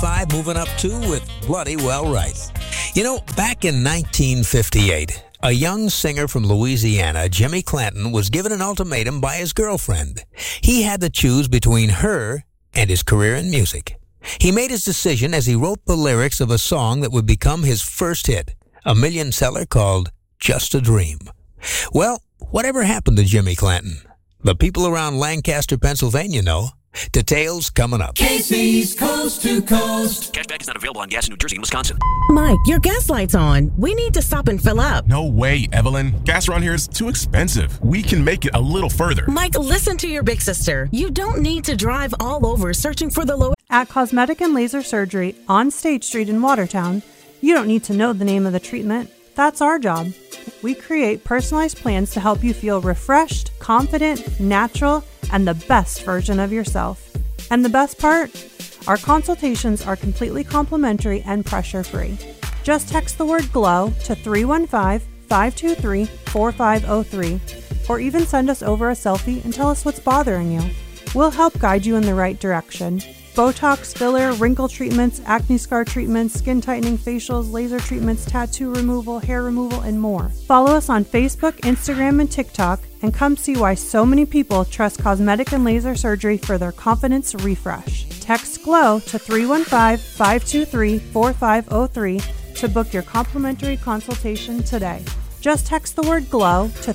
5 moving up 2 with Bloody Well Right. You know, back in 1958, a young singer from Louisiana, Jimmy Clanton, was given an ultimatum by his girlfriend. He had to choose between her and his career in music. He made his decision as he wrote the lyrics of a song that would become his first hit, a million seller called Just a Dream. Well, whatever happened to Jimmy Clanton? The people around Lancaster, Pennsylvania know. Details coming up. Casey's Coast to Coast. Cashback is not available on gas in New Jersey and Wisconsin. Mike, your gas light's on. We need to stop and fill up. No way, Evelyn. Gas around here is too expensive. We can make it a little further. Mike, listen to your big sister. You don't need to drive all over searching for the low. At Cosmetic and Laser Surgery on State Street in Watertown, you don't need to know the name of the treatment. That's our job. We create personalized plans to help you feel refreshed, confident, natural, and the best version of yourself. And the best part? Our consultations are completely complimentary and pressure-free. Just text the word GLOW to 315-523-4503, or even send us over a selfie and tell us what's bothering you. We'll help guide you in the right direction. Botox, filler, wrinkle treatments, acne scar treatments, skin tightening facials, laser treatments, tattoo removal, hair removal, and more. Follow us on Facebook, Instagram, and TikTok, and come see why so many people trust Cosmetic and Laser Surgery for their confidence refresh. Text GLOW to 315-523-4503 to book your complimentary consultation today. Just text the word GLOW to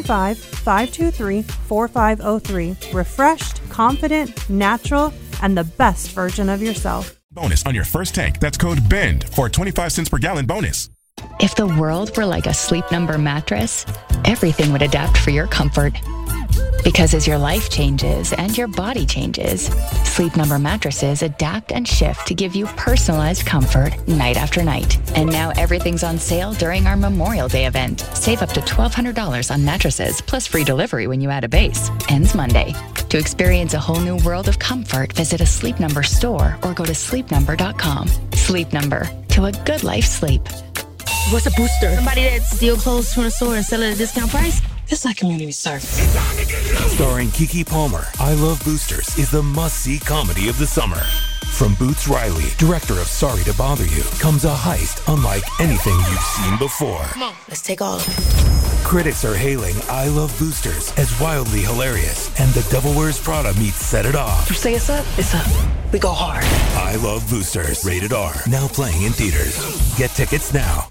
315-523-4503. Refreshed, confident, natural, and the best version of yourself. Bonus on your first tank. That's code BEND for 25 cents per gallon bonus. If the world were like a Sleep Number mattress, everything would adapt for your comfort. Because as your life changes and your body changes, Sleep Number mattresses adapt and shift to give you personalized comfort night after night. And now everything's on sale during our Memorial Day event. Save up to $1,200 on mattresses, plus free delivery when you add a base. Ends Monday. To experience a whole new world of comfort, visit a Sleep Number store or go to sleepnumber.com. Sleep Number. To a good life sleep. What's a booster? Somebody that steals clothes from the store and sell it at a discount price? It's like community service. Starring Keke Palmer, I Love Boosters is the must-see comedy of the summer. From Boots Riley, director of Sorry to Bother You, comes a heist unlike anything you've seen before. Come on, let's take all of it. Critics are hailing I Love Boosters as wildly hilarious, and The Devil Wears Prada meets Set It Off. You say it's up, we go hard. I Love Boosters, rated R, now playing in theaters. Get tickets now.